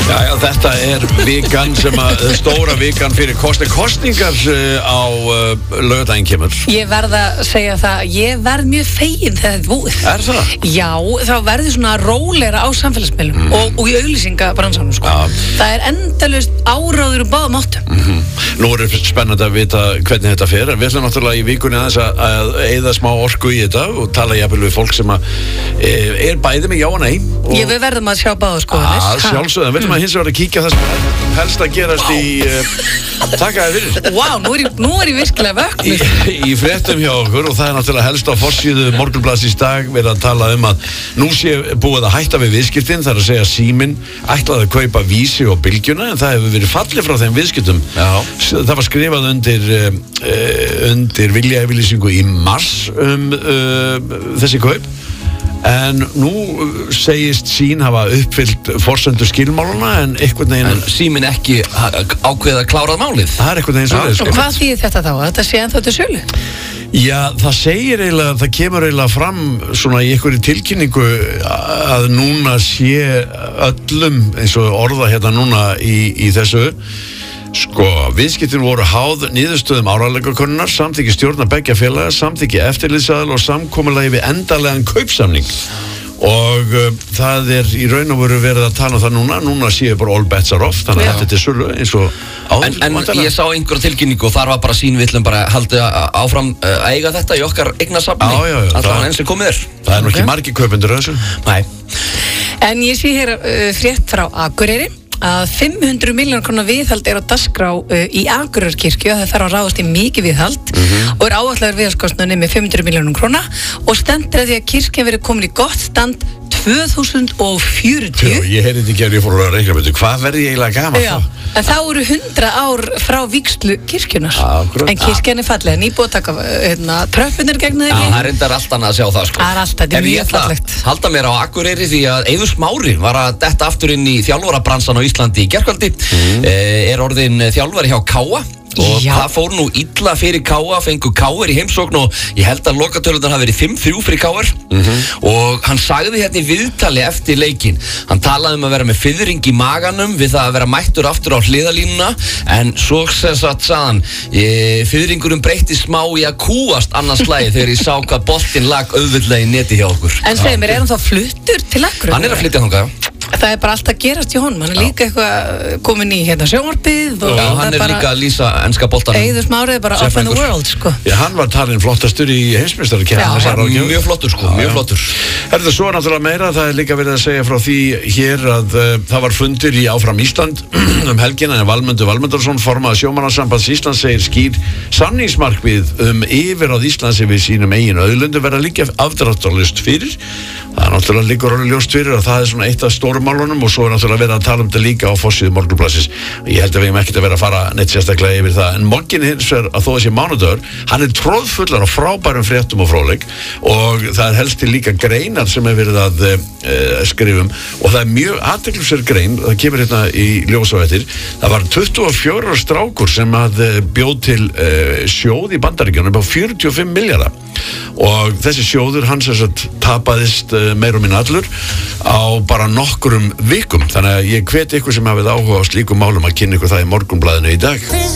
Já, þetta vikan sem stóra vikan fyrir kostningar á laugardaginn kemur. Ég verð að segja það, ég verð mjög fegin þegar þetta búið. Það? Já, þá verður svona róleira á samfélagsmiðlum og í auglýsingabransanum, sko. Það endalaust áráður og báðum áttum. Nú spennandi að vita hvernig þetta fer, en við ætlum náttúrulega í vikunni aðeins að eyða smá orku í þetta og tala jafnvel við fólk sem bæði með já og nei. Við verðum að sjá báða skoðanir. Sjálfsögðan, við ætlum að hins vegar að kíkja það sem helst að gerast í takk að þið fyrir. Vá, nú er ég virkilega vöknuð. Í fréttum hjá okkur, og það náttúrulega helst á forsíðu Morgunblaðsins í dag verið að tala að nú sé búið að hætta við viðskiptin, það er að segja Síminn ætlaði að kaupa Vísi og Bylgjuna, en það hefur verið fallið frá þeim viðskiptum. Það var skrifað undir viljayfirlýsingu í mars þessi kaup. En nú segist Sín hafa uppfyllt forsendur skilmáluna, en einhvern veginn... En Síminn ekki ákveðið að klárað málið. Það er einhvern veginn svoleiðis. Og hvað þýðir þetta þá? Þetta sé ennþá til sölu? Já, það kemur eiginlega fram svona í einhverju tilkynningu að núna sé öllum, eins og orða hérna núna í þessu, sko, viðskiptin voru háð niðurstöðum áreiðanleikakönnunar, samþykki stjórna beggja félaga, samþykki eftirlitsaðila og samkomulagi við endanlegan kaupsamning. Og það er í raun og veru verið að tala það núna séu bara all bets are off, þannig að þetta er sölu eins og áður. En ég sá einhverja tilkynningu og þar var bara Sín við ætlum bara haldið áfram að eiga þetta í okkar eignasafni. Alltaf hann eins og komið er. Það er nú ekki margir kaupendur þessu. Nei. En ég sé hér frétt frá Akureyri að 500 milljóna króna viðhald er á dagskrá í Akureyrarkirkju. Það þarf að ráðast í mikið viðhald og er áætlaður viðhaldskostnaður með 500 milljónum króna og stendur að því að kirkjan verið komin í gott stand 2040. Ég heyrði ekki að ég fór að reikna betur. Hvað verði ég eiginlega gaman þá? En þá eru 100 ár frá vígslu kirkjunar. En kirkjan er falleg, nýbúið að taka tröppunir gegn það ekki. Það er reyndar allt annað að sjá það, sko. Það er allt, þetta er mjög fallegt. Halda mér á Akureyri því að Eiður Smári var að detta aftur inn í þjálfarabransan á Íslandi í gærkvöldi. Er orðinn þjálfari hjá Káa. Og það fór nú illa fyrir Káa, fengu Káar í heimsókn og ég held að lokatölunar hafi verið 5-3 fyrir Káar. Og hann sagði hérna í viðtali eftir leikinn, hann talaði að vera með fiðring í maganum við það að vera mættur aftur á hliðalínuna, en svo sagði hann fiðringurinn breytti smá í að kúast annars slagi þegar ég sá hvað boltinn lag auðvitað í neti hjá okkur. En segir mér, er hann þá fluttur til Akureyrar? Hann er að flytja þangað, já. Það er bara alltaf að gerast í honum, hann er líka eitthvað komin í sjónvarpið og hann er líka að lýsa enska boltanum. Eiður Smári er bara off in the world, sko. Já, hann var talinn flottastur í heimsmeistararkeppninni. Mjög flottur, sko, mjög flottur. Herðu, svo náttúrulega meira, það er líka verið að segja frá því hér að það var fundur í Áfram Ísland helgina, en Valmundur Valmundarsson, formaður Sjómannasambands Íslands, segir skýr samningsmarkmið yfirráð Íslands yfir sínum eigin auðlindum verða líka afdráttarlaust fyrir. Það er náttúrulega líka orðið ljóst fyrir að það er svona eitt af stórmálunum og svo er náttúrulega verið að tala þetta líka á forsíðu Morgunblaðsins. Ég held að við hefum ekkert að vera að fara neitt sérstaklega yfir það. En morginn hins vegar að þó að sé mánudagur, hann er troðfullar á frábærum fréttum og fróðleik og það er helst til líka greinar sem er verið að skrifum og það er mjög athyglisverð grein, það kemur hérna í ljós á eftir. Það var 24 strákur sem bjóð til sjóð í Bandaríkjunum upp á 45 milljarða og þessi sjóður hans tapaðist meir og minn allur á bara nokkrum vikum, þannig að ég hveti ykkur sem hafið áhuga á slíkum málum að kynna ykkur það í Morgunblaðinu í dag.